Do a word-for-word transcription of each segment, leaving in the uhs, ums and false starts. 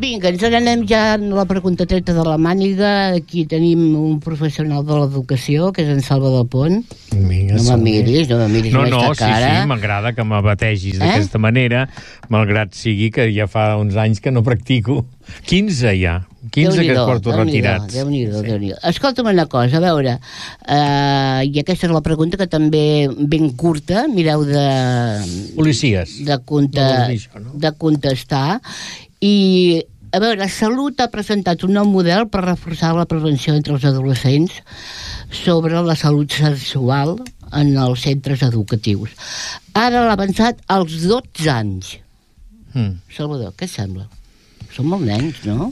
Vinga, ens anem ja a la pregunta treta de la màniga. Aquí tenim un professional de l'educació, que és en Salvador Pont. Vinga, no me miris, no me miris no, amb no, aquesta cara. sí, sí, m'agrada que m'abategis eh? d'aquesta manera, malgrat sigui que ja fa uns anys que no practico. quinze ja, quinze que es porto retirats. Déu-n'hi-do, Déu-n'hi-do. Escolta'm una cosa, a veure, uh, i aquesta és la pregunta que també ben curta, mireu de... Policies. De, conte, no això, no? de contestar. I, a veure, Salut ha presentat un nou model per reforçar la prevenció entre els adolescents sobre la salut sexual en els centres educatius. Ara l'ha avançat als dotze anys. Mm. Salvador, què et sembla? Són molt nens, no?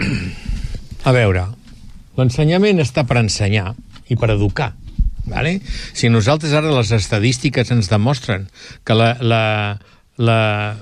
A veure, l'ensenyament està per ensenyar i per educar, vale? Si nosaltres ara les estadístiques ens demostren que la, la, la,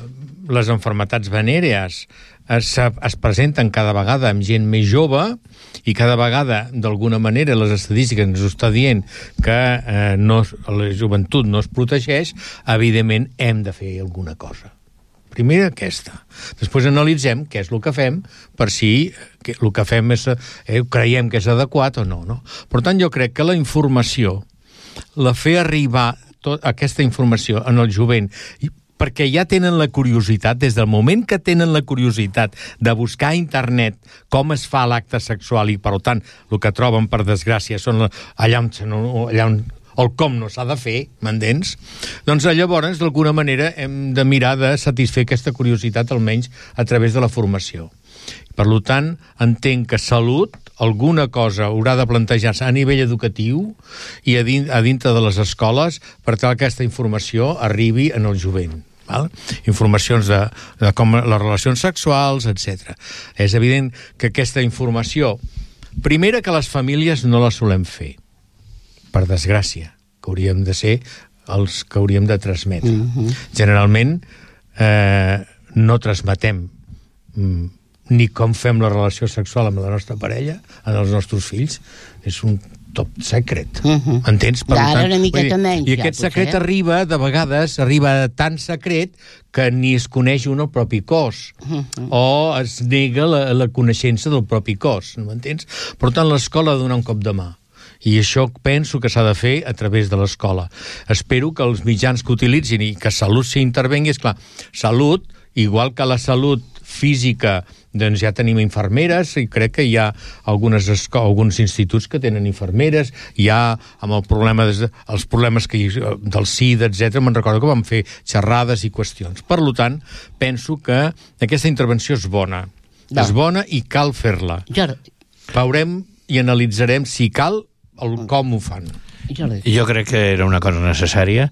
les enfermetats venèrees es, es presenten cada vegada amb gent més jove i cada vegada, d'alguna manera, les estadístiques ens ho està dient que eh, no, la joventut no es protegeix, evidentment hem de fer alguna cosa. Primer aquesta. Després analitzem què és el que fem per si que el que fem és, eh, creiem que és adequat o no, no. Per tant, jo crec que la informació, la fer arribar tot, aquesta informació en el jovent, perquè ja tenen la curiositat, des del moment que tenen la curiositat de buscar a internet com es fa l'acte sexual i, per tant, el que troben, per desgràcia, són allà on... Allà on el com no s'ha de fer, m'entens? Doncs llavors, d'alguna manera, hem de mirar de satisfer aquesta curiositat, almenys a través de la formació. Per tant, entenc que Salut, alguna cosa haurà de plantejar-se a nivell educatiu i a, din a dintre de les escoles per tal que aquesta informació arribi en el jovent. Val? Informacions de, de com les relacions sexuals, etcètera. És evident que aquesta informació, primera, que les famílies no la solem fer, per desgràcia, que hauríem de ser els que hauríem de transmetre. Mm-hmm. Generalment, eh, no transmetem mm, ni com fem la relació sexual amb la nostra parella, en els nostres fills. És un top secret. Mm-hmm. Entens? Per Ara tant, una miqueta dir, menys. I aquest ja, secret potser. arriba, de vegades, arriba tan secret que ni es coneix un el propi cos, mm-hmm. o es nega la, la coneixença del propi cos. No m'entens? Per tant, l'escola ha de donar un cop de mà. I això penso que s'ha de fer a través de l'escola. Espero que els mitjans que utilitzin i que Salut s'hi intervengui, és clar, Salut, igual que la salut física, doncs ja tenim infermeres i crec que hi ha algunes alguns instituts que tenen infermeres, hi ha amb el problema des, els problemes que hi, del SIDA, etcètera. Me'n recordo que vam fer xerrades i qüestions. Per tant, penso que aquesta intervenció és bona. No. És bona i cal fer-la. Veurem i analitzarem si cal el com ho fan. Jo crec que era una cosa necessària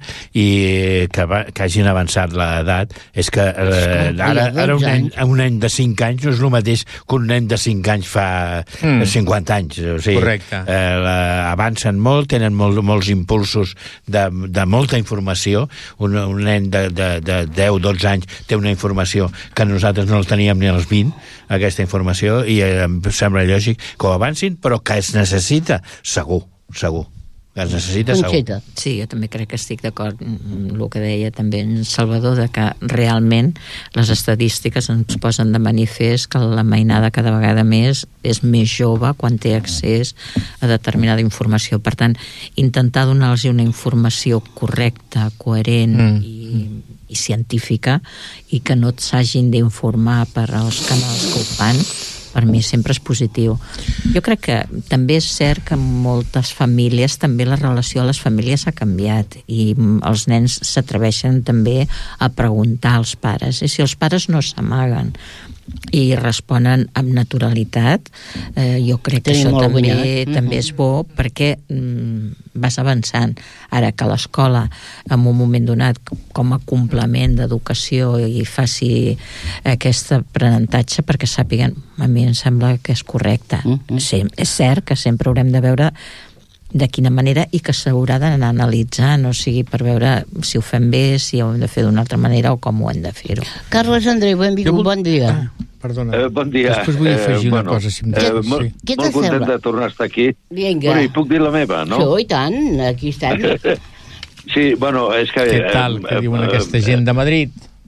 i que, va, que hagin avançat l'edat. És que eh, ara, ara un, nen, un nen de cinc anys no és el mateix que un nen de cinc anys fa mm. cinquanta anys. O sigui, correcte. Eh, la, avancen molt, tenen molt, molts impulsos de, de molta informació. Un, un nen de, de, de deu dotze anys té una informació que nosaltres no el teníem ni als vint, aquesta informació, i eh, em sembla lògic que ho avancin, però que es necessita, segur, segur. Es necessita segur. Sí, jo també crec que estic d'acord amb el que deia també en Salvador, de que realment les estadístiques ens posen de manifest que la mainada cada vegada més és més jove quan té accés a determinada informació. Per tant, intentar donar-los una informació correcta, coherent mm. i, i científica, i que no s'hagin d'informar per als canals que ho fan, per mi sempre és positiu. Jo crec que també és cert que en moltes famílies també la relació a les famílies ha canviat i els nens s'atreveixen també a preguntar als pares. I si els pares no s'amaguen i responen amb naturalitat, eh, jo crec que Tenim això també, mm-hmm. també és bo, perquè mm, vas avançant. Ara que l'escola, en un moment donat, com a complement d'educació, i faci aquest aprenentatge perquè sàpiguen, a mi em sembla que és correcte. Mm-hmm. Sí, és cert que sempre haurem de veure de quina manera i que s'haurà d'anar analitzant, o sigui, per veure si ho fem bé, si ho hem de fer d'una altra manera o com ho hem de fer-ho. Carles Andreu, benvingut, vull... bon dia. Ah, perdona. Eh, bon dia. Després vull afegir eh, una bueno, cosa, si em eh, deixes. molt, Sí. Què molt content de tornar a estar aquí. Vinga. Bueno, i puc dir la meva, no? Sí, i tant, aquí estem. Sí, bueno, és que... Què tal, eh, que eh, diuen eh, aquesta gent de Madrid?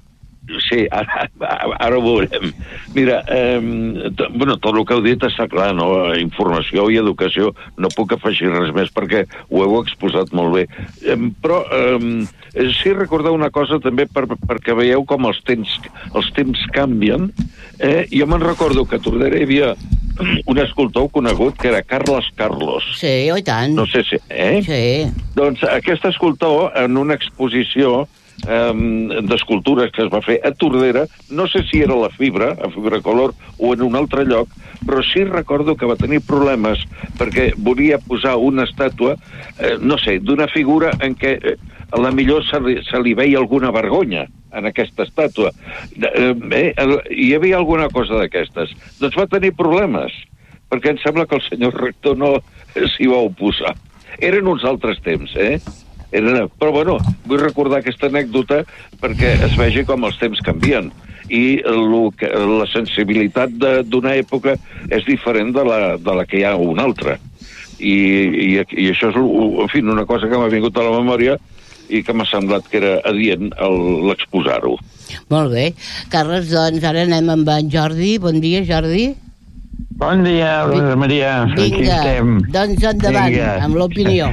Sí, ara, ara ho veurem. Mira, eh, t- bueno, tot el que heu dit està clar, no? Informació i educació, no puc afegir res més perquè ho heu exposat molt bé. Eh, però eh, sí recordar una cosa també per, perquè veieu com els temps, els temps canvien. Eh, jo me'n recordo que a Tordera hi havia un escultor conegut que era Carles Carlos. Sí, i tant. No sé si... Eh? Sí. Doncs aquest escultor, en una exposició um, d'escultures que es va fer a Tordera, no sé si era la Fibra, a Fibra Color, o en un altre lloc, però sí recordo que va tenir problemes perquè volia posar una estàtua, eh, no sé, d'una figura en què eh, a la millor se li, se li veia alguna vergonya en aquesta estàtua. Eh, eh, hi havia alguna cosa d'aquestes. Doncs va tenir problemes, perquè em sembla que el senyor rector no s'hi va oposar. Eren uns altres temps, eh? Eren... Però, bueno, vull recordar aquesta anècdota perquè es vegi com els temps canvien. I lo que, la sensibilitat d'una època és diferent de la, de la que hi ha una altra. I, i, i això és, en fi, una cosa que m'ha vingut a la memòria i que m'ha semblat que era adient l'exposar-ho. Molt bé. Carles, doncs ara anem amb en Jordi. Bon dia, Jordi. Bon dia, Rosa Maria. Aquí Vinga, estem. doncs endavant, Vinga. amb l'opinió.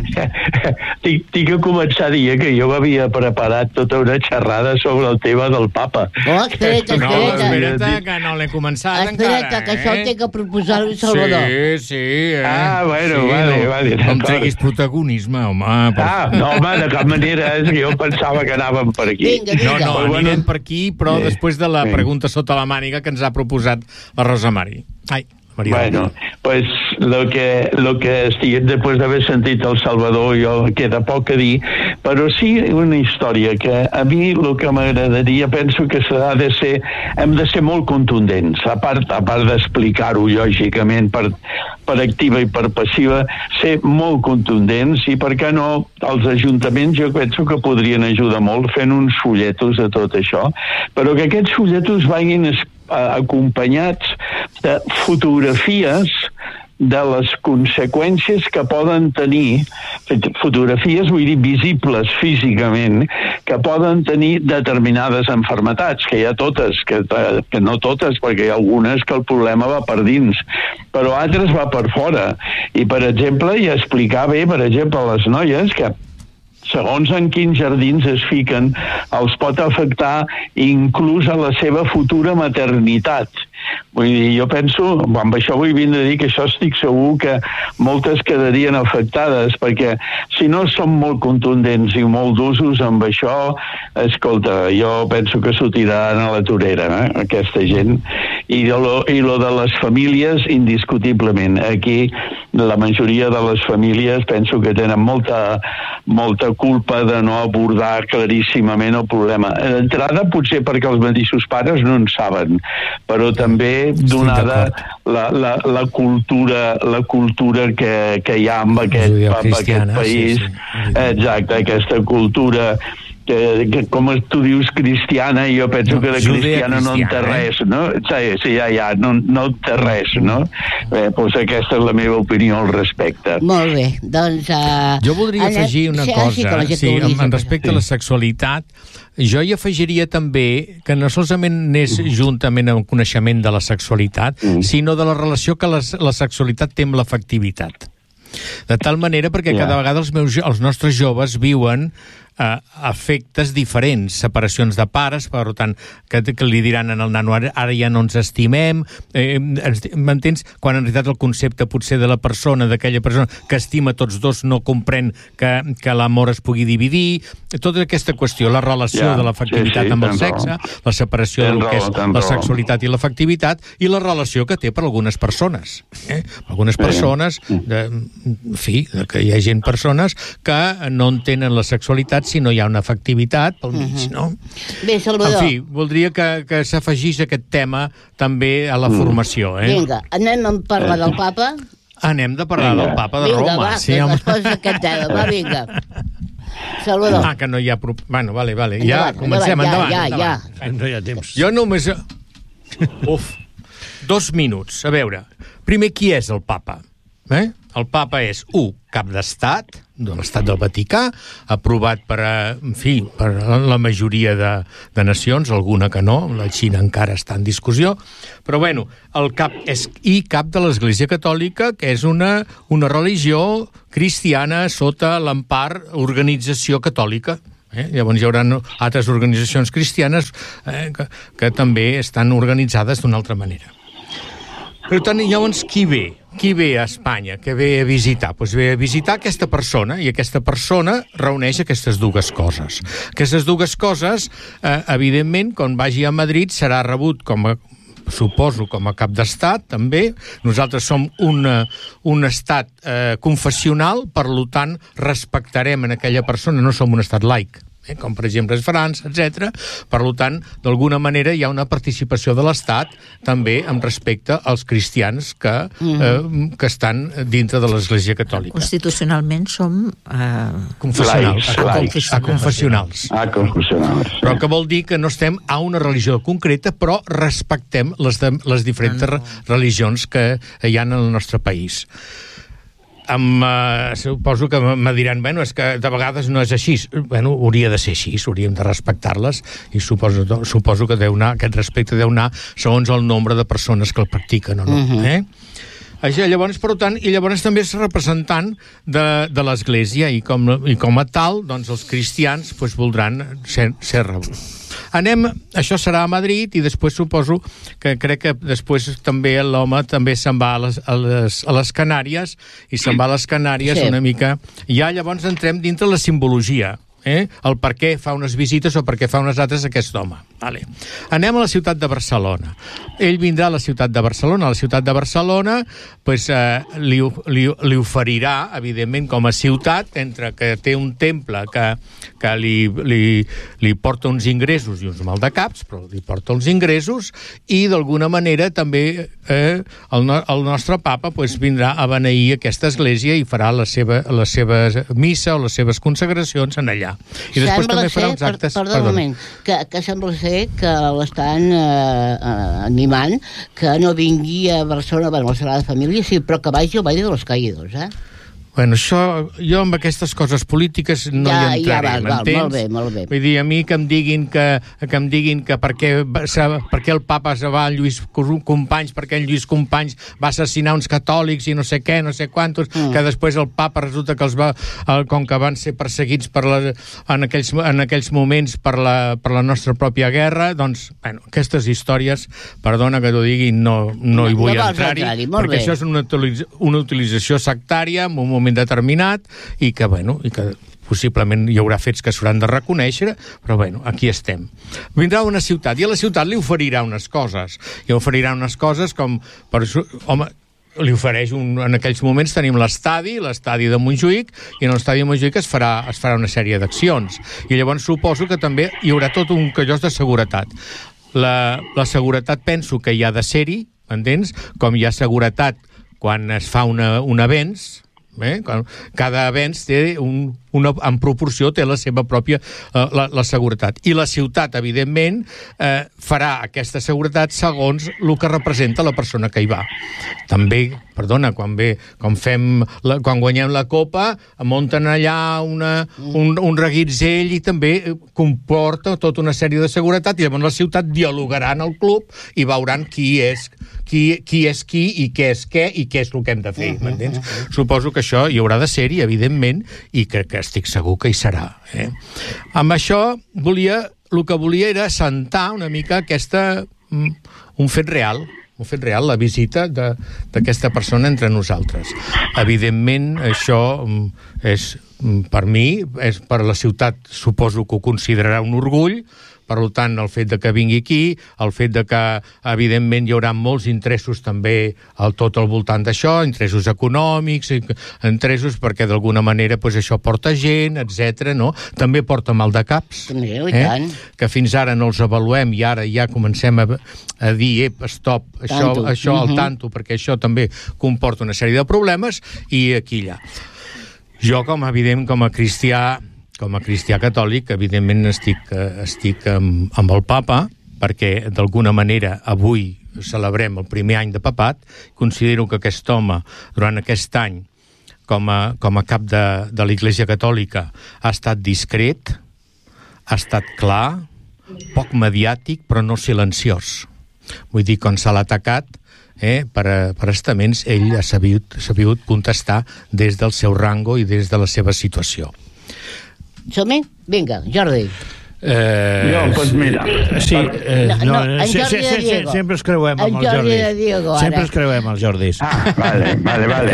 tinc, tinc que començar a dir que jo m'havia preparat tota una xerrada sobre el tema del papa. Oh, espera't, No, espera't. espera't, que no l'he començat Espera't, encara, que això eh? ho té que proposar el Salvador. Sí, sí, eh? Ah, bueno, sí, vale, no, vale, No em d'acord. treguis protagonisme, home. Per... Ah, no, home, de cap manera, és que jo pensava que anàvem per aquí. Vinga, vinga. No, no, Però bueno, anirem per aquí, però sí, després de la sí. pregunta sota la màniga que ens ha proposat la Rosa Mari. Ai, Maria. Bueno, pues lo que, lo que estic, després d'haver sentit el Salvador, jo queda poc a dir, però sí una història que a mi el que m'agradaria, penso que s'ha de ser, hem de ser molt contundents, a part, a part d'explicar-ho lògicament per, per activa i per passiva, ser molt contundents i per què no els ajuntaments jo penso que podrien ajudar molt fent uns fulletos de tot això, però que aquests fulletos vagin es, a, acompanyats de fotografies de les conseqüències que poden tenir, fotografies, vull dir, visibles físicament, que poden tenir determinades enfermetats, que hi ha totes, que, que no totes, perquè hi ha algunes que el problema va per dins, però altres va per fora. I, per exemple, i explicar bé, per exemple, a les noies que segons en quins jardins es fiquen, els pot afectar inclús a la seva futura maternitat. Vull dir, jo penso, amb això vull vindre a dir que això estic segur que moltes quedarien afectades, perquè si no som molt contundents i molt d'usos amb això, escolta, jo penso que s'ho tiraran a la torera, eh, aquesta gent. I lo, i lo de les famílies, indiscutiblement. Aquí la majoria de les famílies penso que tenen molta, molta culpa de no abordar claríssimament el problema. D'entrada, potser perquè els mateixos pares no en saben, però també donada la, la, la cultura la cultura que, que hi ha amb aquest, amb aquest país. Sí, sí. Exacte, aquesta cultura que, que com tu dius cristiana, jo penso No, que de cristiana no en té res, no? Sí, sí, ja, ja, no, no en té res, no? Eh, doncs aquesta és la meva opinió al respecte. Molt bé, doncs... Uh, Jo voldria Anna, afegir una sí, cosa, sí, que la gent sí, que volia en, en dir respecte sí. a la sexualitat, jo hi afegiria també que no solament anés juntament amb el coneixement de la sexualitat, Mm. sinó de la relació que la, la sexualitat té amb l'afectivitat. De tal manera perquè Ja. cada vegada els, meus, els nostres joves viuen eh, efectes diferents, separacions de pares, per tant, que, que li diran al nano, ara, ara ja no ens estimem, eh, ens, m'entens? Quan en realitat el concepte potser de la persona, d'aquella persona que estima tots dos, no comprèn que, que l'amor es pugui dividir, tota aquesta qüestió, la relació Ja, de l'afectivitat sí, sí, amb el tens sexe, raó. la separació Tens del que és raó, tens la raó. sexualitat i l'afectivitat, i la relació que té per algunes persones. Eh? Algunes Sí. persones, de, en fi, que hi ha gent, persones, que no entenen la sexualitat si no hi ha una afectivitat pel mig, no? Bé, Salvador, En fi, voldria que, que s'afegís aquest tema també a la formació, eh? vinga, anem a parlar del papa? Anem de parlar Vinga. del papa de Vinga, Roma. va, sí, que home. les coses aquest tema, va, vinga. Salvador. Ah, que no hi ha... Pro... Bueno, vale, vale. Endavant, Ja comencem, endavant, endavant. ja, endavant. ja, No hi ha temps. Jo només... Uf, dos minuts. A veure, primer, qui és el papa? Eh? el papa és, u, cap d'estat, de l'estat del Vaticà, aprovat per, en fi, per la majoria de, de nacions, alguna que no, la Xina encara està en discussió, però bueno, el cap és i cap de l'Església Catòlica, que és una, una religió cristiana sota l'empar organització catòlica. Eh? Llavors hi haurà altres organitzacions cristianes eh, que, que també estan organitzades d'una altra manera. Per tant, llavors, qui ve? Qui ve a Espanya? Què ve a visitar? Doncs ve a visitar aquesta persona, i aquesta persona reuneix aquestes dues coses. Aquestes dues coses, eh, evidentment, quan vagi a Madrid, serà rebut com a, suposo, com a cap d'estat, també. Nosaltres som una, un estat eh, confessional, per tant, respectarem en aquella persona, no som un estat laic. Eh, com per exemple és França, etcètera. Per tant, d'alguna manera hi ha una participació de l'Estat també amb respecte als cristians que, mm. eh, que estan dintre de l'Església Catòlica. Constitucionalment som... Eh... Confessionals. Laics, laics. A confessionals. Ah, confessionals. Però que vol dir que no estem a una religió concreta, però respectem les, de, les diferents no, no. religions que hi ha en el nostre país. Amb, uh, suposo que me diran, bueno, és que de vegades no és així. Bueno, hauria de ser així, hauríem de respectar-les, i suposo, suposo que deu anar, aquest respecte deu anar segons el nombre de persones que el practiquen o no. Uh-huh. Eh? Això, llavors, per tant, i llavors també és representant de, de l'Església, i com, i com a tal, doncs els cristians pues, voldran ser, ser rebuts. Anem, això serà a Madrid, i després suposo que crec que després també l'home també se'n va a les, a les, a les Canàries, i se'n va a les Canàries sí. una mica. Ja llavors entrem dintre la simbologia. Eh? El per què fa unes visites o per què fa unes altres aquest home. Vale. Anem a la ciutat de Barcelona. Ell vindrà a la ciutat de Barcelona. A la ciutat de Barcelona pues, eh, li, li, li oferirà, evidentment, com a ciutat, entre que té un temple que, que li, li, li porta uns ingressos i uns maldecaps, però li porta uns ingressos, i d'alguna manera també eh, el, no, el nostre papa pues, vindrà a beneir aquesta església i farà la seva, la seva missa o les seves consagracions en allà. I després sembla també farà ser, uns actes... Per, perdó un moment, que, que sembla ser que l'estan eh, animant que no vingui a Barcelona, bueno, la Sagrada Família, sí, però que vagi al Valle de los Caídos, eh? Bueno, això, jo amb aquestes coses polítiques no ja, hi ja entraré, val, m'entens? Val, molt bé, molt bé. Vull dir, a mi que em diguin que, que em diguin que per què, per què el papa se va a Lluís Companys, perquè en Lluís Companys va assassinar uns catòlics i no sé què, no sé quantos, mm. que després el papa resulta que els va, com que van ser perseguits per la, en, aquells, en aquells moments per la, per la nostra pròpia guerra, doncs, bueno, aquestes històries, perdona que t'ho digui, no, no hi vull no entrar-hi, entrar perquè bé. Això és una, una utilització sectària en un moment determinat, i que, bueno, i que possiblement hi haurà fets que s'hauran de reconèixer, però bueno, aquí estem. Vindrà a una ciutat, i a la ciutat li oferirà unes coses, i oferirà unes coses com, per, home, li ofereix, un, en aquells moments tenim l'estadi, l'estadi de Montjuïc, i en l'estadi de Montjuïc es farà, es farà una sèrie d'accions, i llavors suposo que també hi haurà tot un callós de seguretat. La, la seguretat penso que hi ha de ser-hi, entens? Com hi ha seguretat quan es fa una, un avenç, Eh? Cada avenç té un, una, en proporció té la seva pròpia eh, la, la seguretat, i la ciutat evidentment eh, farà aquesta seguretat segons el que representa la persona que hi va. També, perdona, quan ve quan, fem la, quan guanyem la copa munten allà una, un, un reguitzell, i també comporta tota una sèrie de seguretat, i llavors la ciutat dialogarà en el club i veuran qui és qui, qui és qui i què és què i què és el que hem de fer, m'entens? Suposo que això hi haurà de ser-hi, evidentment, i que, que estic segur que hi serà. Eh? Amb això, volia, el que volia era assentar una mica aquesta, un fet real, un fet real, la visita d'aquesta persona entre nosaltres. Evidentment, això és, per mi, és per la ciutat, suposo que ho considerarà un orgull. Per tant, el fet de que vingui aquí, el fet de que, evidentment, hi haurà molts interessos també al tot al voltant d'això, interessos econòmics, interessos perquè d'alguna manera pues, això porta gent, etcètera. No? També porta mal de caps, també, i eh? tant. Que fins ara no els avaluem i ara ja comencem a, a dir, ep, stop, això, tanto. això al uh-huh. tanto, perquè això també comporta una sèrie de problemes, i aquí allà. Jo, com a evident, com a cristià, com a cristià catòlic, evidentment estic, estic amb, amb el papa, perquè d'alguna manera avui celebrem el primer any de papat. Considero que aquest home, durant aquest any, com a, com a cap de, de l'Església Catòlica, ha estat discret, ha estat clar, poc mediàtic, però no silenciós. Vull dir, quan se l'ha atacat eh, per, per estaments, ell ha sabut, sabut contestar des del seu rango i des de la seva situació. Som-hi? Vinga, Jordi. Eh, jo, doncs mira. Sí, eh, no, no, no, en se, Jordi se, de se, Diego. sempre es creuem amb En el Jordi Jordi. de Diego, ara. Sempre es creuem els Jordis. Ah, vale, vale, vale.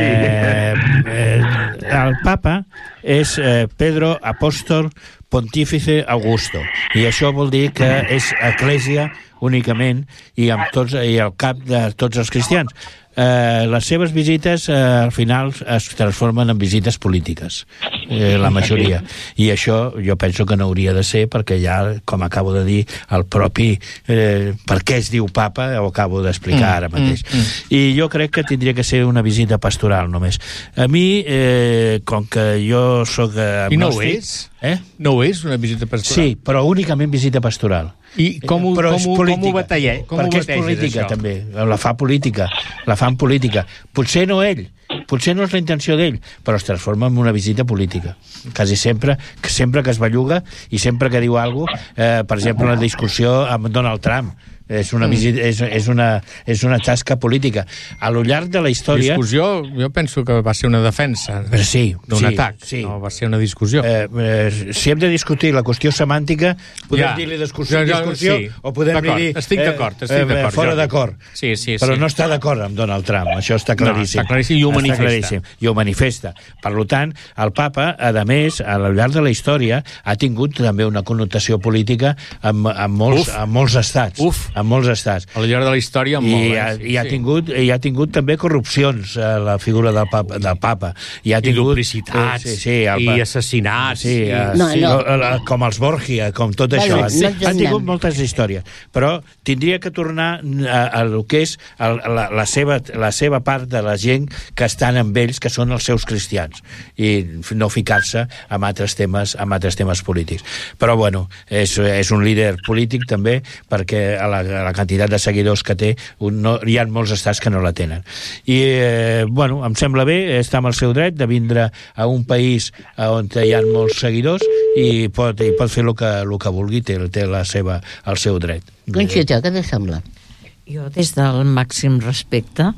Eh, eh, el papa és eh, Pedro Apóstol Pontífice Augusto, i això vol dir que és església únicament i amb tots i al cap de tots els cristians. Eh, les seves visites eh, al final es transformen en visites polítiques, eh, la majoria, i això jo penso que no hauria de ser, perquè ja, com acabo de dir, el propi eh, per què es diu papa ho acabo d'explicar ara mateix. Mm, mm. I jo crec que tindria que ser una visita pastoral només. A mi, eh, com que jo sóc agnòstic... I no ho és? Eh? No ho és, una visita pastoral? Sí, però únicament visita pastoral. I com ho, però com, ho, com ho batalla? Com perquè ho és política, això? també. La fa política. La fan política. Potser no ell, potser no és la intenció d'ell, però es transforma en una visita política. Quasi sempre, que sempre que es belluga i sempre que diu alguna cosa, eh, per exemple, la discussió amb Donald Trump, és una, visita, és, és, una, és una tasca política. A lo llarg de la història... Discussió, jo penso que va ser una defensa Però sí, d'un sí, atac, sí. no va ser una discussió. Eh, eh, si hem de discutir la qüestió semàntica, podem Ja. dir-li discussió, Jo- jo- discussió sí. o podem D'acord, dir... estic d'acord, estic d'acord, Fora Jordi. d'acord. Sí, sí, Però sí. no està d'acord amb Donald Trump, això està claríssim. No, està claríssim i ho Està manifesta. claríssim, I ho manifesta. Per tant, el papa, a més, a lo llarg de la història, ha tingut també una connotació política amb, amb, molts, Uf. amb molts estats. Uf. Amb molts estats. Al llarg de la història, I, molt, ha, eh? i, ha tingut, i ha tingut també corrupcions, eh, la figura del papa. Del papa. I, ha I tingut, duplicitats, eh, sí, sí, el, i assassinats. Sí, i... eh, No, sí, no. el- el- com els Borgia, com tot Bueno, això. no Sí, ens han anem. tingut moltes històries, però tindria que tornar a, a lo que és el, la, la, seva, la seva part de la gent que estan amb ells, que són els seus cristians, i no ficar-se amb altres temes, amb altres temes polítics. Però, bueno, és, és un líder polític també, perquè a la, a la quantitat de seguidors que té, un, no, hi ha molts estats que no la tenen. I, eh, bueno, em sembla bé, està amb el seu dret de vindre a un país on hi ha molts seguidors i pot, i pot fer el que, el que vulgui, té, té la seva, el seu dret. Conxita, què te sembla? Jo, des del màxim respecte,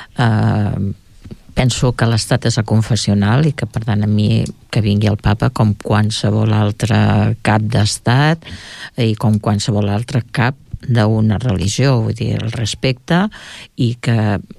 eh, penso que l'estat és aconfessional i que, per tant, a mi que vingui el papa com qualsevol altre cap d'estat i com qualsevol altre cap d'una religió, vull dir, el respecte, i que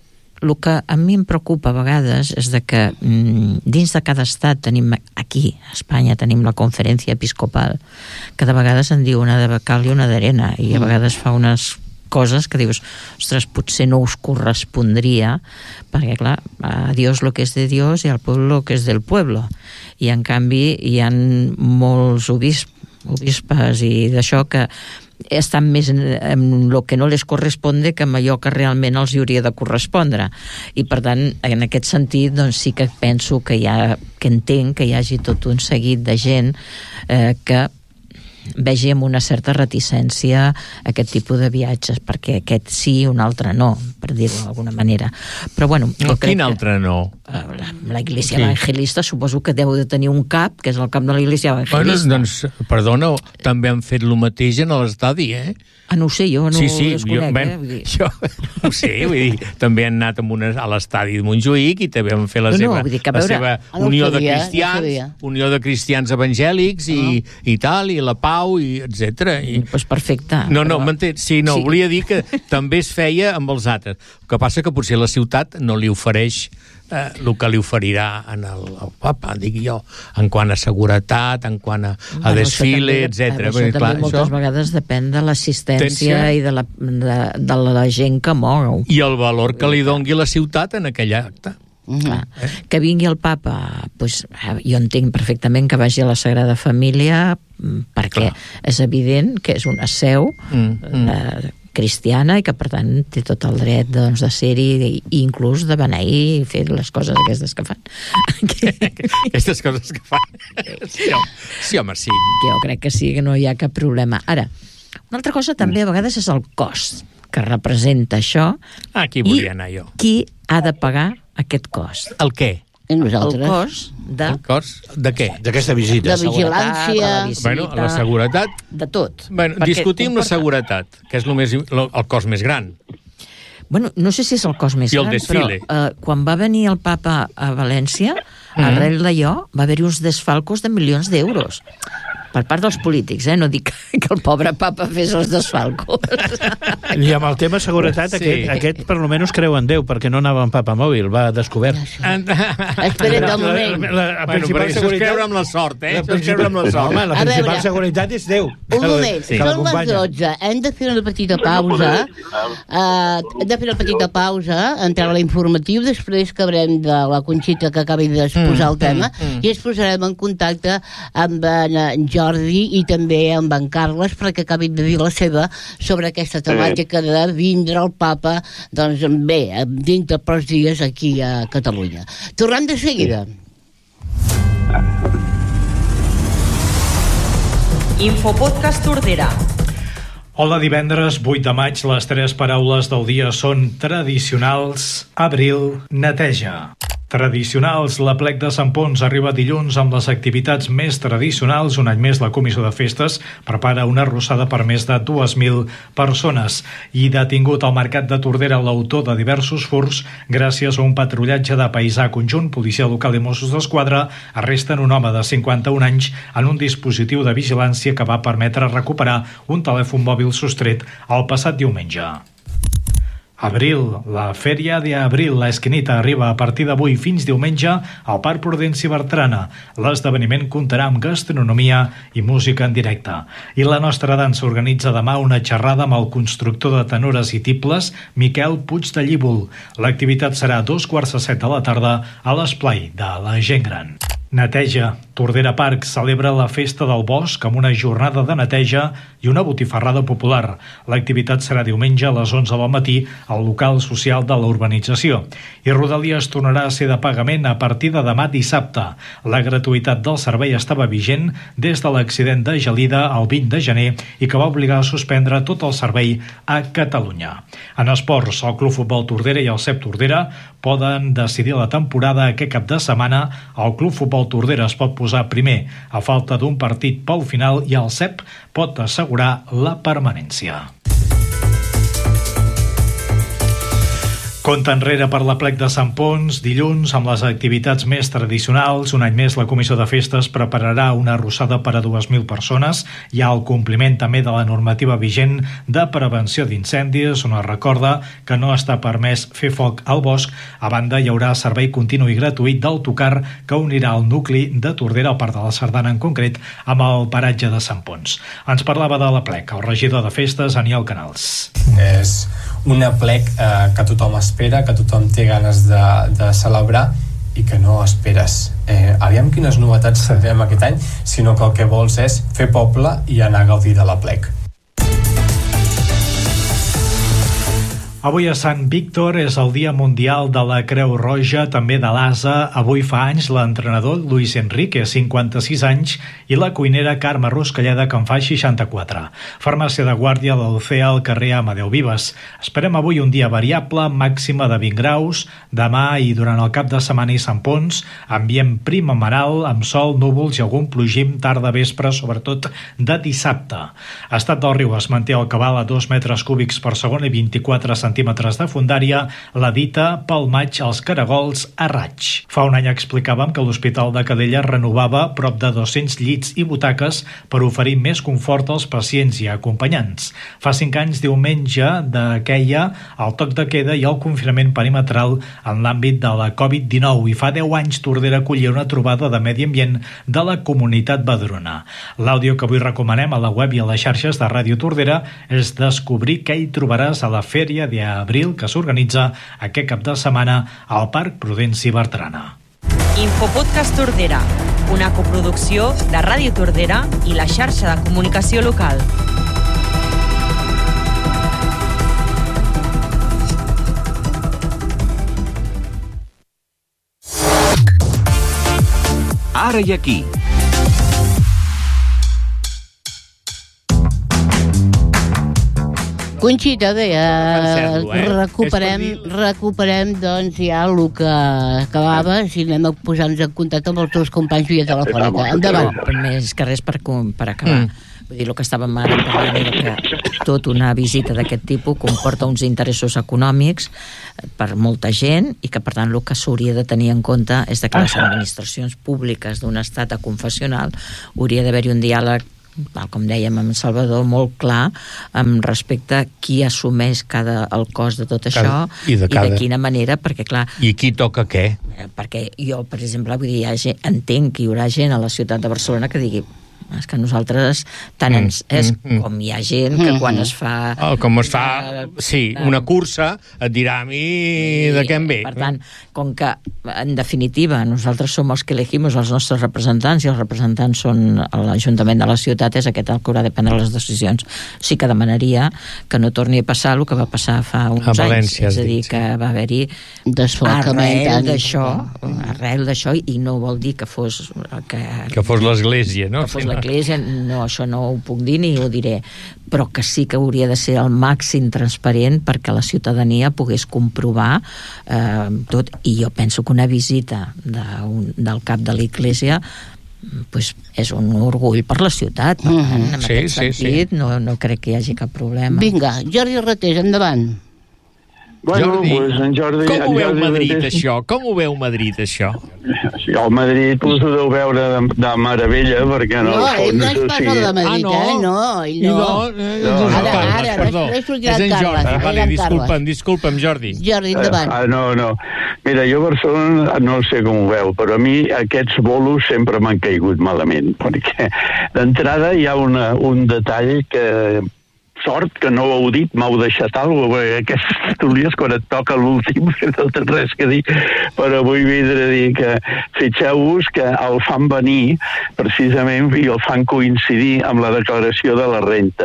el que a mi em preocupa a vegades és de que mm, dins de cada estat tenim, aquí a Espanya tenim la conferència episcopal, que de vegades en diu una de cal i una d'arena, i a vegades fa unes coses que dius, ostres, potser no us correspondria, perquè clar, a Dios lo que és de Dios i al pueblo lo que és del pueblo, i en canvi hi ha molts obisp, obispes i d'això que estan més en, en el que no les corresponde que en allò que realment els hi hauria de correspondre, i per tant en aquest sentit doncs sí que penso que hi ha, que entenc que hi hagi tot un seguit de gent eh, que vegi amb una certa reticència aquest tipus de viatges, perquè aquest sí i un altre no, per dir-ho d'alguna manera. Però bueno, jo No, crec quin que altre no? eh, la, la Iglesia Sí. Evangelista suposo que deu de tenir un cap, que és el cap de la Iglesia Bueno, Evangelista. doncs, perdona, també han fet el mateix en l'estadi, eh? Ah, no ho sé, jo no sí, ho sí, desconec, jo, ben, eh? Vull dir... jo no ho sé, vull dir, també han anat amb una, a l'estadi de Montjuïc i també van fer la No, no, seva, vull dir que a la veure- seva Ah, no ho unió de sabia, no ho cristians, sabia. unió de cristians evangèlics i, i tal, i la pau, i etcètera. I... Pues perfecte. No, no, però- m'entens? Sí, no, Sí. volia dir que també es feia amb els altres. El que passa que potser la ciutat no li ofereix eh, el que li oferirà en el, el papa, dic jo, en quant a seguretat, en quant a, a Bueno, desfile, això també- etcètera. Això Perquè, també clar, moltes això- vegades depèn de l'assistència Assistència. i de la, de, de la gent que mou. I el valor que li dongui la ciutat en aquell acte. Clar. Que vingui el papa, pues, eh, jo entenc perfectament que vagi a la Sagrada Família, mm, perquè Clar. és evident que és una seu Mm, mm. eh, cristiana i que per tant té tot el dret doncs, de ser-hi i, i inclús de beneir i fer les coses aquestes que fan. que, Aquestes coses que fan. Sí, home, sí, home, sí. que jo crec que sí, que no hi ha cap problema. Ara, una altra cosa també a vegades és el cost que representa això. Aquí I volia anar jo. qui ha de pagar aquest cost? El què? I nosaltres? El cos de... El cos de què? D'aquesta visita. De vigilància. La visita, Bueno, la seguretat... de tot. Bueno, Perquè discutim la comporta- seguretat, que és el, més, el, el cos més gran. Bueno, no sé si és el cos més I el gran, desfile. però eh, quan va venir el papa a València, Mhm. arrel d'allò, va haver-hi uns desfalcos de milions d'euros. Per part dels polítics, eh? No dic que el pobre papa fes els desfalcos. I amb el tema seguretat, Sí. aquest, aquest per almenys creu en Déu, perquè no anava amb papamòbil, va descobert. Espera't un moment. La, la, la Bueno, però això és creure amb la sort, eh? Això és creure amb la sort. Home, la A principal veure, seguretat és Déu. Un moment, que són les l'acompanya. dotze. Hem de fer una petita pausa. Uh, hem de fer una petita pausa, entrar a l'informatiu, després que haurem de la Conxita que acabi d'exposar el tema, i ens posarem en contacte amb en Jordi i també amb en Carles perquè acabin de dir la seva sobre aquesta temàtica de vindre el papa, doncs bé, dintre de pocs dies aquí a Catalunya. Tornem de seguida. Infopodcast Tordera. Hola, divendres vuit de maig, les tres paraules del dia són tradicionals, abril, neteja. Tradicionals, l'Aplec de Sant Ponç arriba dilluns amb les activitats més tradicionals. Un any més la Comissió de Festes prepara una arrossada per més de dues mil persones. I detingut al mercat de Tordera l'autor de diversos furts, gràcies a un patrullatge de paisà conjunt, policia local i Mossos d'Esquadra arresten un home de cinquanta-un anys en un dispositiu de vigilància que va permetre recuperar un telèfon mòbil sostret el passat diumenge. Abril, la Fèria d'Abril, la Esquinita, arriba a partir d'avui fins diumenge al Parc Prudenci Bertrana. L'esdeveniment comptarà amb gastronomia i música en directe. I la nostra dansa organitza demà una xerrada amb el constructor de tenores i tibles, Miquel Puig de Llívol. L'activitat serà a dos quarts de set de la tarda a l'esplai de la gent gran. Neteja. Tordera Parc celebra la Festa del Bosc amb una jornada de neteja i una botifarrada popular. L'activitat serà diumenge a les onze del matí al local social de la urbanització. I Rodalies tornarà a ser de pagament a partir de demà dissabte. La gratuïtat del servei estava vigent des de l'accident de Gelida el vint de gener i que va obligar a suspendre tot el servei a Catalunya. En esports, el Club Futbol Tordera i el C E P Tordera poden decidir la temporada aquest cap de setmana. El Club Futbol Tordera es pot posar primer a falta d'un partit pel final i el C E P pot assegurar la permanència. Compte enrere per l'Aplec de Sant Ponç, dilluns, amb les activitats més tradicionals. Un any més, la Comissió de Festes prepararà una arrossada per a dues mil persones. Hi ha el compliment també de la normativa vigent de prevenció d'incendis, on es recorda que no està permès fer foc al bosc. A banda, hi haurà servei continu i gratuït d'autocar que unirà el nucli de Tordera, al Parc de la Sardana en concret, amb el paratge de Sant Ponç. Ens parlava de l'Aplec el regidor de Festes, Aniel Canals. És un aplec eh, que tothom espera, que tothom té ganes de, de celebrar i que no esperes. Eh, aviam quines novetats tindrem aquest any, sinó que el que vols és fer poble i anar a gaudir de l'aplec. Avui a Sant Víctor és el Dia Mundial de la Creu Roja, també de l'A S A. Avui fa anys l'entrenador Luis Enrique, cinquanta-sis anys, i la cuinera Carme Ruscalleda, que en fa seixanta-quatre. Farmàcia de Guàrdia de l'Ocea al carrer Amadeu Vives. Esperem avui un dia variable, màxima de vint graus. Demà i durant el cap de setmana i Sant Ponç, ambient primaveral, amb sol, núvols i algun plogim tarda vespre, sobretot de dissabte. Estat del riu es manté al cabal a dos metres cúbics per segon i vint-i-quatre centímetres de fondària, la dita pel maig als caragols a raig. Fa un any explicàvem que l'Hospital de Calella renovava prop de dos-cents llits i butaques per oferir més confort als pacients i acompanyants. Fa cinc anys, diumenge, de queia el toc de queda i el confinament perimetral en l'àmbit de la covid dinou, i fa deu anys Tordera acollia una trobada de medi ambient de la comunitat badrona. L'àudio que avui recomanem a la web i a les xarxes de Ràdio Tordera és descobrir què hi trobaràs a la Fèria d'Abril que s'organitza aquest cap de setmana al Parc Prudenci Bertrana. Infopodcast Tordera, una coproducció de Ràdio Tordera i la xarxa de comunicació local. Ara i aquí. Conxita, bé, Defensem-lo, eh, eh? recuperem, És per dir- recuperem doncs ja el que acabava, si anem a posar-nos en contacte amb els teus companys via telefònica. Endavant. Per més que res per, per acabar. Mm. Vull dir, el que estàvem ara parlant era que tot una visita d'aquest tipus comporta uns interessos econòmics per molta gent i que, per tant, el que s'hauria de tenir en compte és que les administracions públiques d'un estat aconfessional hauria d'haver-hi un diàleg, tal com dèiem amb Salvador, molt clar amb respecte a qui assumeix cada, el cost de tot això I de, cada... i de quina manera, perquè clar... I qui toca què? Perquè jo, per exemple, vull dir, hi ha gent, entenc que hi haurà gent a la ciutat de Barcelona que digui és que nosaltres tant ens és mm, mm, com hi ha gent que quan es fa oh, com es fa, eh, sí, una cursa et dirà a mi de què em ve. Per tant, com que en definitiva nosaltres som els que elegimos els nostres representants i els representants són l'Ajuntament de la ciutat, és aquest el que haurà de prendre les decisions. Sí que demanaria que no torni a passar el que va passar fa uns a València, anys, és a dir, dit, que va haver-hi arrel d'això arrel d'això i no vol dir que fos que, que fos l'església, no? Que fos l'Església, no, això no ho puc dir ni ho diré, però que sí que hauria de ser el màxim transparent perquè la ciutadania pogués comprovar eh, tot, i jo penso que una visita de un, del cap de l'Església pues és un orgull per la ciutat, per tant, en sí, aquest sí, sentit sí. no, no crec que hi hagi cap problema. Vinga, Jordi Ratés, endavant. Bueno, Jordi, pues en Jordi, com ho en veu Jordi Madrid, Ratés... això? Com ho veu Madrid, això? Sí, el Madrid us ho deu veure de, de meravella, perquè no... No, ell no és o pas sigui... el de Madrid, ah, no? eh? No, ell no. no, eh, és en Ara, Carles, ara, perdó. després sortirà És en en Jordi, Carles, vale, en disculpa'm, Carles. disculpa'm, Jordi. Jordi, endavant. Ah, no, no. Mira, jo a Barcelona no sé com ho veu, però a mi aquests bolos sempre m'han caigut malament, perquè d'entrada hi ha una, un detall que... sort que no ho heu dit, m'heu deixat alguna cosa, perquè aquestes tertúlies quan et toca l'últim no tens res que dir, però vull vindre a dir que fixeu-vos que el fan venir precisament i el fan coincidir amb la declaració de la renta.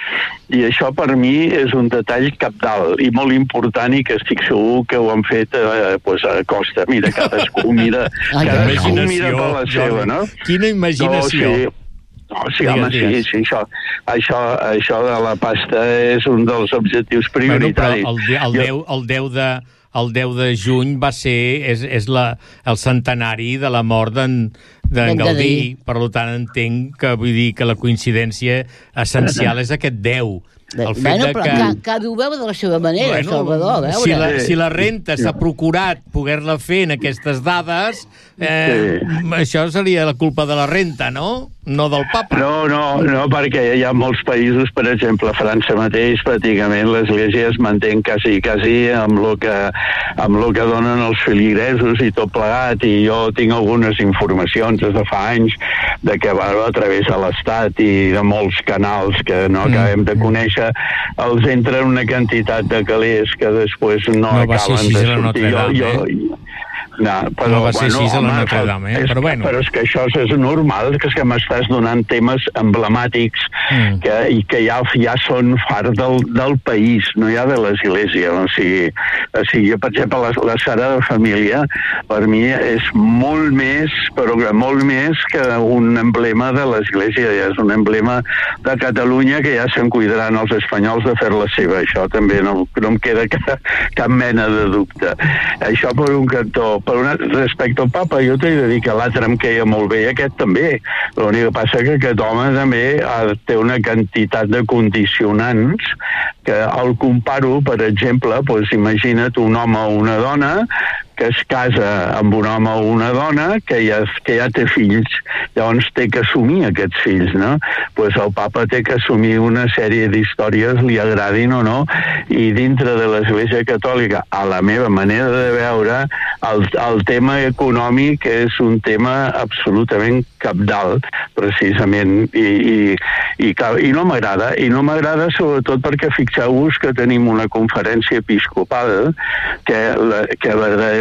I això per mi és un detall cabdal i molt important i que estic segur que ho han fet eh, pues a costa. Mira, cadascú mira, cadascú mira per la seva, no? Quina imaginació. No, sí. No, sí, home, sí, sí, això, això, això de la pasta és un dels objectius prioritaris. Bueno, però el, el, deu, el, deu de, el deu de juny va ser, és, és la, el centenari de la mort d'en d'en Gaudí, per tant entenc que vull dir que la coincidència essencial és aquest deu. El fet bueno, de però que... ca, cada ho veu de la seva manera, bueno, Salvador, a veure. Si la, si la renta s'ha procurat poder-la fer en aquestes dades, eh, sí. Això seria la culpa de la renta, no? No del papa. No, no, no, perquè hi ha molts països, per exemple, a França mateix, pràcticament l'Església es manté quasi, quasi amb el que, amb el que donen els feligresos i tot plegat, i jo tinc algunes informacions des de fa anys de que va a través de l'Estat i de molts canals que no acabem de conèixer, els entra una quantitat de calés que després no, no acaben de sortir. Notre Dame, jo, jo, eh? No, però, no va ser bueno, així a la home, Notre Dame, eh? és, però bueno. Però és que això és normal, que és que m'estàs donant temes emblemàtics mm. que, i que ja, ja són fart del, del país, no ja de l'Església. O sigui, o sigui, per exemple, la, la Sagrada Família per mi és molt més, però molt més que un emblema de l'Església, ja és un emblema de Catalunya que ja se'n cuidaran els espanyols de fer la seva. Això també no, no em queda cap, cap mena de dubte. Això per un cantó. Per una, respecte al papa, jo t'he de dir que l'altre em queia molt bé, aquest també. L'únic que passa que aquest home també té una quantitat de condicionants que el comparo, per exemple, doncs imagina't un home o una dona que es casa amb un home o una dona que ja, que ja té fills, llavors té que assumir aquests fills, no? Pues el papa té que assumir una sèrie d'històries, li agradin o no, i dintre de l'Església Catòlica, a la meva manera de veure, el, el tema econòmic és un tema absolutament cabdal, precisament, i, i, i, i no m'agrada, i no m'agrada sobretot perquè fixeu-vos que tenim una conferència episcopal que, la, que verdaderament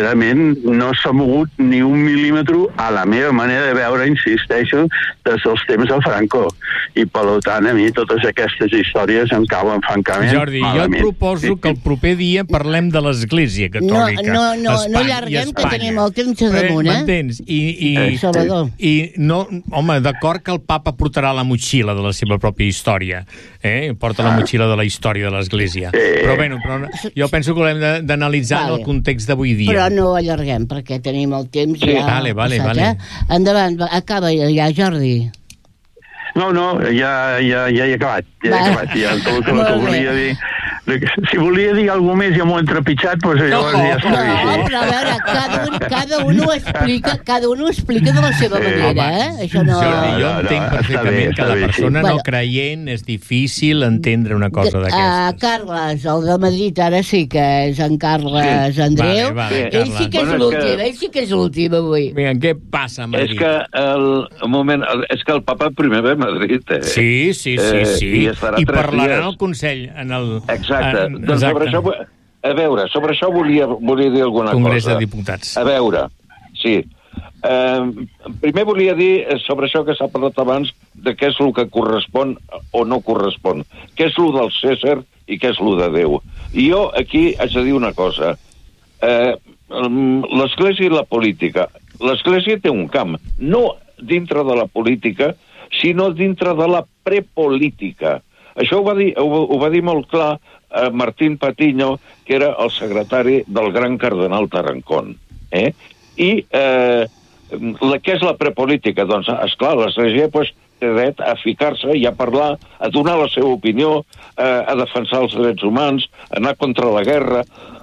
desgraciadament no s'ha mogut ni un mil·límetre a la meva manera de veure, insisteixo, des dels temps de Franco. I, per tant, a mi totes aquestes històries em cauen francament Jordi, malament. jo et proposo que el proper dia parlem de l'Església Catòlica. No, no, no, Espanya, no allarguem, que tenim el temps a damunt, eh? M'entens? I, i, eh, Salvador. I, no, home, d'acord que el papa portarà la motxilla de la seva pròpia història, eh? Porta la motxilla de la història de l'Església. Però, bueno, però jo penso que l'hem d'analitzar vale. en el context d'avui dia. Però no allarguem, perquè tenim el temps sí. ja vale, vale, passat, vale. eh? Endavant, acaba ja, Jordi. No, no, ja, ja, ja he acabat. Ja he acabat, ja. Tot el que volia dir... Si volia dir alguna més i m'ho he trepitjat, doncs llavors no, ja està no, bé. No, però a veure, cada un, cada un ho explica, cada un ho explica de la seva manera, eh? Això no... Jordi, jo entenc no, perfectament bé, que la persona sí. no creient és difícil entendre una cosa d'aquestes. Uh, Carles, el de Madrid, ara sí que és en Carles sí. Andreu. Vale, vale, ell sí que és bueno, l'últim, que... ell sí que és l'últim avui. Vinga, què passa a Madrid? És que el, un moment, és que el papa primer ve a Madrid, eh? Sí, sí, sí, sí. Eh, I, I parlarà en el Consell, en el... Exacte. En, doncs sobre això, a veure, sobre això volia, volia dir alguna Congrés cosa. Congrés de Diputats. A veure, sí. Eh, primer volia dir sobre això que s'ha parlat abans de què és el que correspon o no correspon. Què és el del César i què és el de Déu. I jo aquí haig de dir una cosa. Eh, L'Església i la política. L'Església té un camp, no dintre de la política, sinó dintre de la prepolítica. Això ho va dir, ho, ho va dir molt clar eh, Martín Patiño, que era el secretari del gran cardenal Tarancón. Eh? I eh, la, què és la prepolítica? Doncs, esclar, l'Església pues, té dret a ficar-se i a parlar, a donar la seva opinió, eh, a defensar els drets humans, a anar contra la guerra.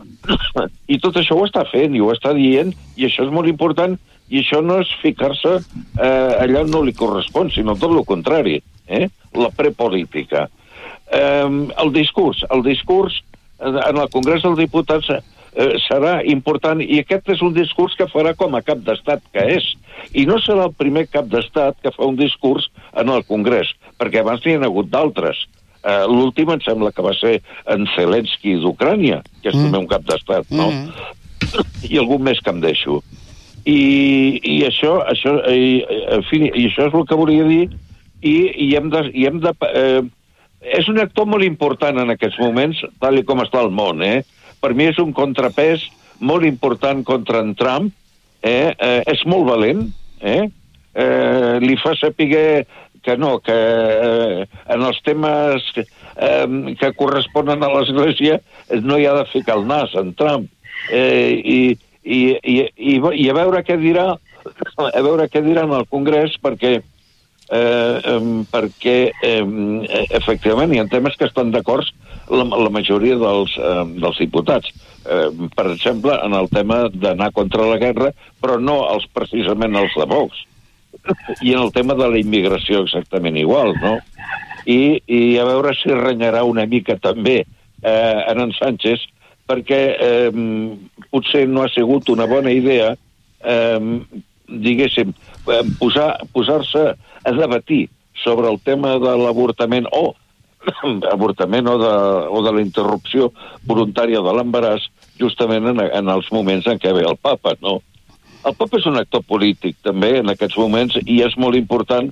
I tot això ho està fent i ho està dient, i això és molt important, i això no és ficar-se eh, allà on no li correspon, sinó tot el contrari, eh? La prepolítica. Eh, el discurs, el discurs en el Congrés dels Diputats eh, serà important, i aquest és un discurs que farà com a cap d'estat que és, i no serà el primer cap d'estat que fa un discurs en el Congrés, perquè abans n'hi ha hagut d'altres. Eh, l'últim em sembla que va ser en Zelensky d'Ucrània, que és mm. també un cap d'estat, no? Mm. I algun més que em deixo. I, i això, això i, en fi, i això és el que volia dir, i, i hem de... I hem de eh, és un actor molt important en aquests moments, tal com està el món, eh? Per mi és un contrapès molt important contra en Trump, eh? Eh, és molt valent, eh? Eh, li fa saber que no, que eh, en els temes eh, que corresponen a l'Església no hi ha de ficar el nas, en Trump. Eh, i, i, i, i, I a veure què dirà, a veure què dirà en el Congrés, perquè Eh, eh, perquè eh, efectivament hi ha temes que estan d'acord la, la majoria dels, eh, dels diputats, eh, per exemple en el tema d'anar contra la guerra, però no els, precisament els de Vox, i en el tema de la immigració exactament igual, no? I, i a veure si renyarà una mica també eh, en en Sánchez, perquè eh, potser no ha sigut una bona idea eh, diguéssim posar, posar-se a debatir sobre el tema de l'avortament o avortament o de, o de la interrupció voluntària de l'embaràs justament en, en els moments en què ve el papa, no? El papa és un actor polític també en aquests moments i és molt important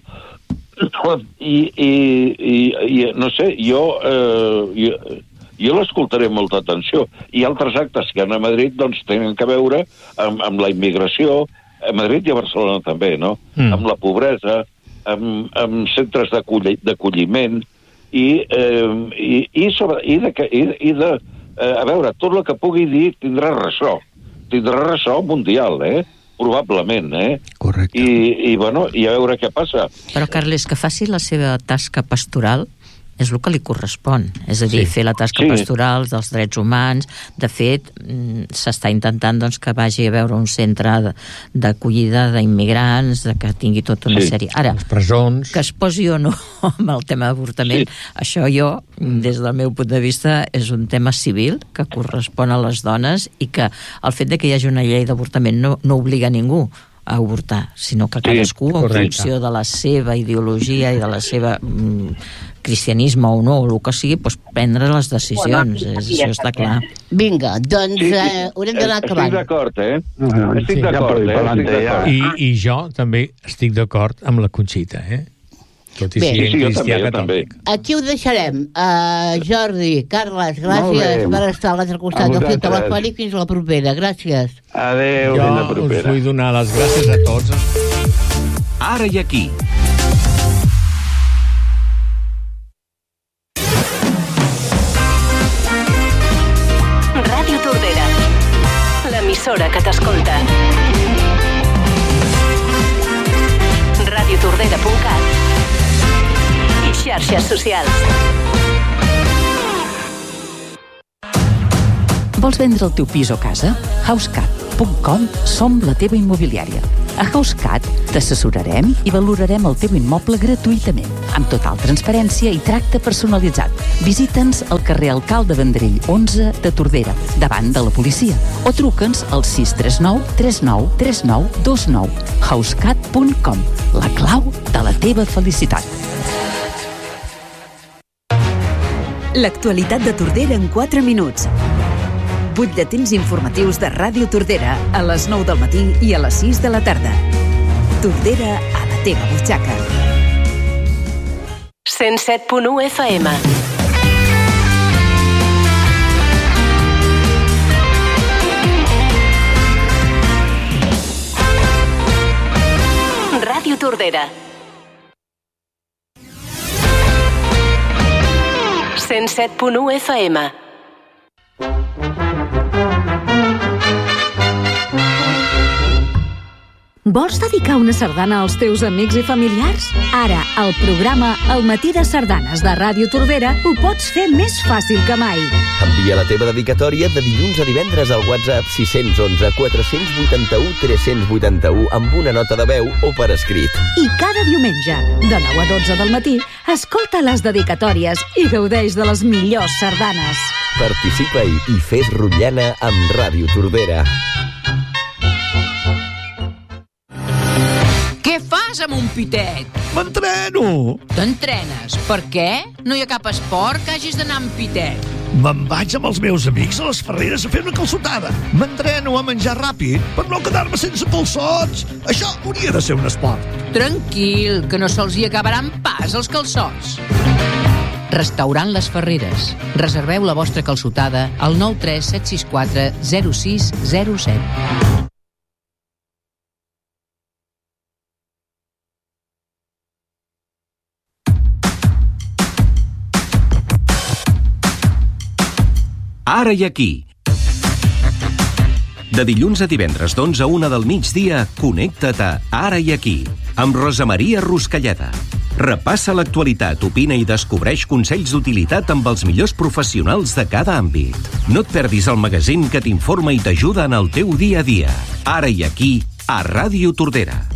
i, i, i, i no sé, jo eh, jo, jo l'escoltaré amb molta atenció, i altres actes que hi ha a Madrid doncs tenen que veure amb, amb la immigració, a Madrid i a Barcelona també, no? Mm. Amb la pobresa, amb, amb centres d'acolliment i, eh, i, i, sobre, i, de, i, i de, eh, a veure, tot el que pugui dir tindrà ressò, tindrà ressò mundial, eh? Probablement, eh? Correcte. I, i, bueno, i a veure què passa. Però, Carles, que faci la seva tasca pastoral és el que li correspon, és a dir, sí. fer la tasca sí. pastoral dels drets humans. De fet, s'està intentant doncs, que vagi a veure un centre d'acollida d'immigrants, de que tingui tota una sí. sèrie. Ara, les presons, que es posi o no amb el tema d'avortament, sí. això jo, des del meu punt de vista, és un tema civil que correspon a les dones, i que el fet de que hi hagi una llei d'avortament no, no obliga a ningú a avortar, sinó que cadascú, sí, en funció de la seva ideologia i de la seva mm, cristianisme o no, o el que sigui, doncs prendre les decisions, bueno, és, això està clar. Vinga, doncs Sí, sí, eh, haurem d'anar acabant. Estic d'acord, eh? Ah, Estic sí, d'acord, ja eh? Estic d'acord. I, I jo també estic d'acord amb la Conxita, eh? Tot i Bé. ser Sí, sí, jo cristià també, jo catòlic. Aquí ho deixarem. Uh, Jordi, Carles, Molt gràcies bé. per estar a l'altre costat A del fil vosaltres. telefònic. Fins a la propera. Gràcies. Adéu, Jo fins la us propera. vull donar les gràcies a tots. Ara i aquí. Ràdio Tordera, l'emissora que t'escolta. radiotordera punt cat i xarxes socials. Vols vendre el teu pis o casa? housecat punt com som la teva immobiliària. A HouseCat t'assessorarem i valorarem el teu immoble gratuïtament, amb total transparència i tracte personalitzat. Visita'ns al carrer Alcalde Vendrell onze de Tordera, davant de la policia, o truca'ns al sis tres nou tres nou tres nou dos nou. housecat punt com, la clau de la teva felicitat. L'actualitat de Tordera en quatre minuts. Butlletins informatius de Ràdio Tordera a les nou del matí i a les sis de la tarda. Tordera a la teva butxaca. cent set punt u F M. Ràdio Tordera. cent set punt u F M. Vols dedicar una sardana als teus amics i familiars? Ara, al programa El matí de sardanes de Ràdio Tordera ho pots fer més fàcil que mai. Envia la teva dedicatòria de dilluns a divendres al WhatsApp sis un un quatre vuit u tres vuit u amb una nota de veu o per escrit. I cada diumenge, de nou a dotze del matí, escolta les dedicatòries i gaudeix de les millors sardanes. Participa-hi i fes rotllana amb Ràdio Tordera. Què fas amb un pitet? M'entreno! T'entrenes? Per què? No hi ha cap esport que hagis d'anar amb pitet. Me'n vaig amb els meus amics a les Ferreres a fer una calçotada. M'entreno a menjar ràpid per no quedar-me sense calçots. Això hauria de ser un esport. Tranquil, que no se'ls hi acabaran pas els calçots. Restaurant Les Ferreres. Reserveu la vostra calçotada al nou tres set sis quatre zero sis zero set. Ara i aquí. De dilluns a divendres d'onze a una del migdia, connecta't a Ara i aquí, amb Rosa Maria Ruscalleda. Repassa l'actualitat, opina i descobreix consells d'utilitat amb els millors professionals de cada àmbit. No et perdis el magazín que t'informa i t'ajuda en el teu dia a dia. Ara i aquí, a Ràdio Tordera.